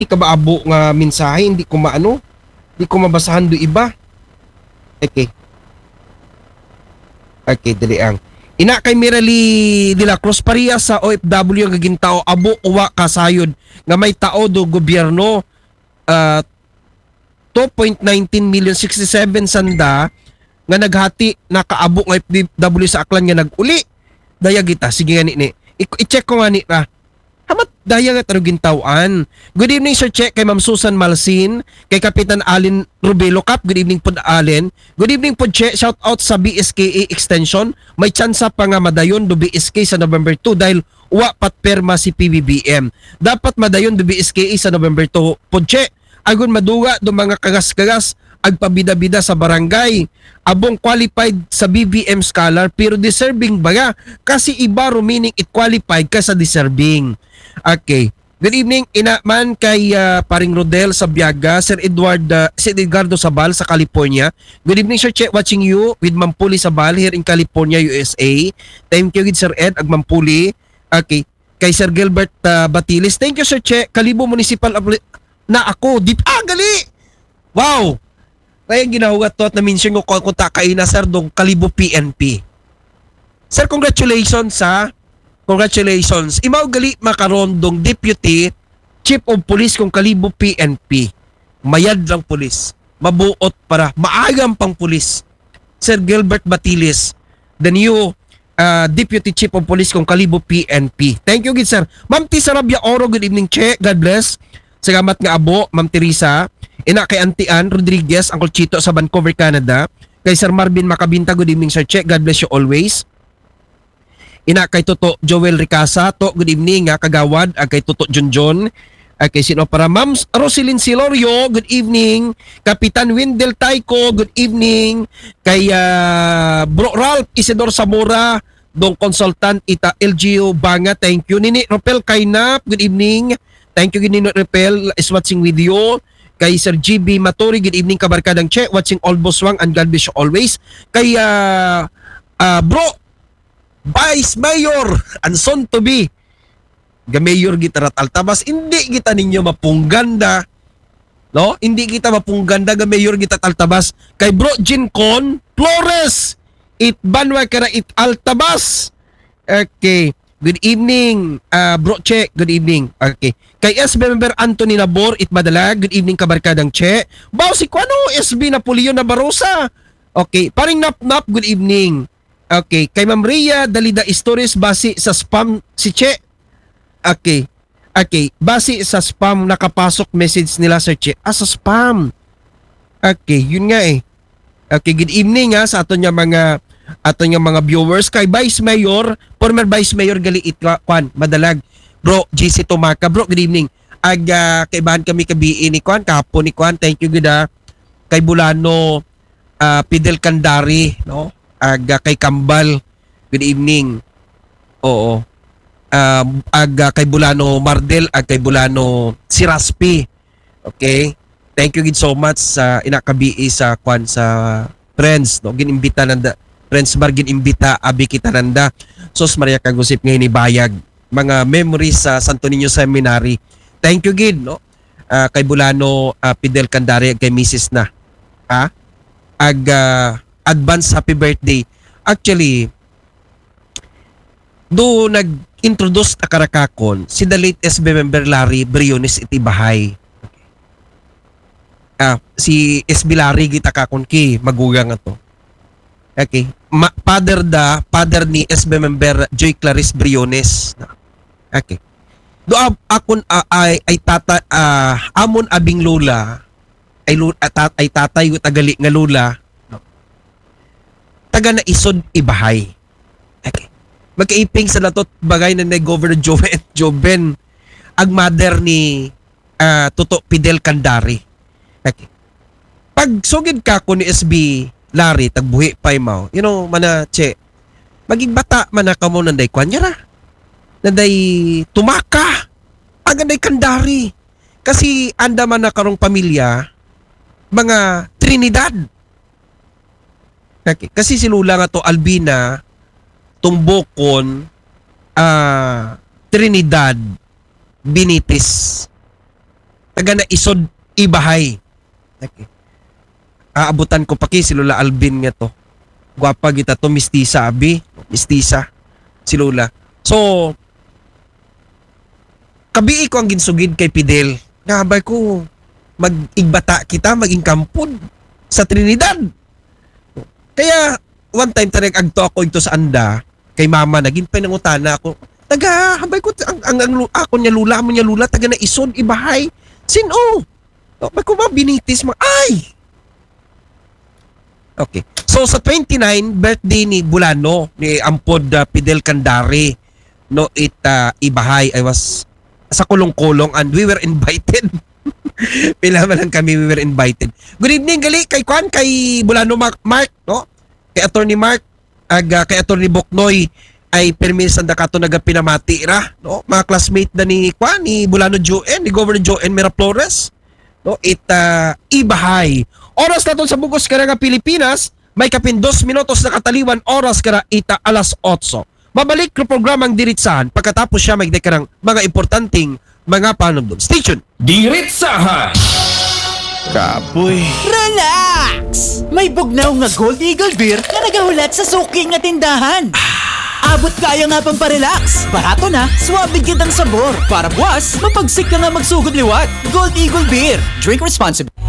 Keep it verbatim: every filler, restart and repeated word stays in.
Di ka ba abo nga mensahe, hindi ko maano, hindi ko mabasahan do iba. Okay. Okay, dali ang. Ina kay Mirali de la Cruz Paria sa O F W nga gintao abo uwa kasayod nga may tao do gobyerno uh, two point one nine million sixty-seven sanda nga naghati nakaabo nga F W sa Aklan nga naguli. Daya kita, sige nga ni ni. I-check ko nga ni ra. Hamat daya nga tarong gintawan. Good evening Sir Che, kay Ma'am Susan Malsin, kay Kapitan Alin Rubelo Cap. Good evening po Alin. Good evening po Che, shout out sa B S K A Extension. May tsansa pa nga madayon do B S K sa November two dahil uwa pat perma si P B B M. Dapat madayon do B S K A sa November two po Che. Agon maduga do mga kagas-kagas agpabida-bida sa barangay. Abong qualified sa B B M scholar pero deserving baga kasi iba ro meaning it qualified ka sa deserving. Okay. Good evening ina man kay uh, Paring Rodel sa Biaga, Sir Edward uh, Sir Edgardo Sabal sa California. Good evening Sir Che, watching you with Mampuli Sabal here in California, U S A. Thank you with Sir Ed ag Mampuli. Okay. Kay Sir Gilbert uh, Batilis. Thank you Sir Che. Kalibo Municipal na ako. Deep ah gali. Wow. Kaya ginahugat to at na-mention ko kung takay na Sir dong Kalibo P N P. Sir, congratulations sa congratulations. Imaw gali makarondong Deputy Chief of Police kung Kalibo P N P. Mayad lang pulis. Mabuot para maagang pang pulis. Sir Gilbert Batilis, the new uh, Deputy Chief of Police kung Kalibo P N P. Thank you, good sir. Ma'am T. Sarabia Oro, good evening, Che. God bless. Salamat nga abo, Ma'am Teresa. Ina kay Auntie Ann Rodriguez, Uncle Chito sa Vancouver, Canada. Kay Sir Marvin Makabinta, good evening, Sir Che. God bless you always. Ina kay Toto Joel Ricasa, to good evening nga kagawad, ag kay Toto Junjun, ag kay sino para Ma'am Roselyn Silorio, good evening. Kapitan Wendell Taiko, good evening. Kay uh, Bro Ralph Isidor Zamora, dong consultant ita L G U Banga, thank you. Nini Ropel Kainap, good evening. Thank you Nini Ropel is watching with you. Kay Sir G B Matori, good evening kabarkadang Che, watching all Boswang and God bless you always. Kay uh, uh, Bro Vice Mayor and son to be ga Mayor Gitarat Altabas, hindi kita ninyo mapungganda, no? Hindi kita mapungganda ga Mayor Gitarat Altabas. Kay Bro Jincon Flores, it banwa kara it Altabas. Okay. Good evening, uh, Bro Che. Good evening. Okay. Kay S B member Anthony Nabor, it Madalag. Good evening, kabarkadang Che. Bao si Kuano, S B Napoleon Nabarosa. Okay. Paring Nap Nap, good evening. Okay. Kay Ma'am Rhea Dalida Stories, base sa spam si Che. Okay. Okay. Base sa spam nakapasok message nila Sir Che. Ah, sa spam. Okay. Yun nga eh. Okay. Good evening ha sa ato niya mga ato niya mga viewers. Kay Vice Mayor, former Vice Mayor Gali Itwan, Madalag. Bro, G C Tomaka. Bro, good evening. Ag uh, kaibahan kami kabiin ni Kwan, kahapon ni Kwan. Thank you good ah. Kay Bulano, uh, Fidel Candari, no? Ag uh, kay Kambal, good evening. Oo. Uh, ag uh, kay Bulano Mardel, ag kay Bulano Siraspi. Okay? Thank you good so much sa uh, inakabii sa Kwan sa friends, no? Ginimbita nanda. Friends bar ginimbita abi kita nanda. Sos Maria kagusip ngayon ni Bayag. Mga memories sa Santo Niño Seminary. Thank you gid, no? Uh, kay Bulano uh, Fidel Candari, kay Missus na. Ha? Ag uh, advance happy birthday. Actually, do nag-introduce ta karakakon si the late S B member Larry Briones Itibahay. Ah, si S B Larry kita kakon ki magugang ato. Okay. Ma father da, father ni S B member Joy Clarice Briones. Okay. Do akon uh, ay ay tata uh, amon abing lola ay lola, tat, ay tatay tagali nga lola. No? Taga na isod Ibahay. Okay. Magkaiping sa latot bagay na nag-governor Joven, Joven ag mother ni uh, Toto Fidel Candari. Okay. Pag sugid ka ko ni S B Larry tagbuhi pa imaw, you know mana Che, maging bata man na kamo nanday kwan ra. Nanday tumaka. Aganday Candari. Kasi anda man na karong pamilya mga Trinidad. Okay. Kasi si lula nga to Albina Tumbokon uh, Trinidad Binitis. taga na isod ibahay. Okay. Aabutan ko pa kay si Lola Alvin nga to. Gwapa kita to, mistisa abi, mistisa si Lola. So kabii ko ang ginsugid kay Fidel. Nabay ko mag-igbata kita, maging kampon sa Trinidad. Kaya one time tanig agto ako ito sa anda kay mama, naging pinangutana ako. Taga, habay ko ang, ang, ang ako niya lula mo niya lula taga na isod ibahay. Sino? Habay ko ba binitis mo? Ay. Okay. So sa twenty-nine birthday ni Bulano ni Ampod uh, Fidel Candare, no, it uh, ibahay, I was sa kulong-kulong and we were invited. Pila man lang kami, we were invited. Good evening gali kay Kwan, kay Bulano Mark, Mark no? Kay Attorney Mark, ag uh, kay Attorney Boknoy ay permisan da kato nagapinamati ra, no? Mga classmate na ni Kwan, ni Bulano Joen, ni Governor Joen Miraflores, no? It uh, ibahay. Oras naton sa bugos kara nga Pilipinas, may kapin dos minutos na kataliwan oras kara ita alas otso. Mabalik ko programang diritsahan pagkatapos siya magdekarang mga importanteng mga panumdum. Stay tuned! Diritsahan! Kapoy. Relax! May bugnaw nga Gold Eagle Beer na nagahulat sa suking nga tindahan. Abot kaya nga pang parelax. Barato na, suwabig kitang sabor. Para buwas, mapagsik ka nga magsugod liwat. Gold Eagle Beer. Drink responsibly.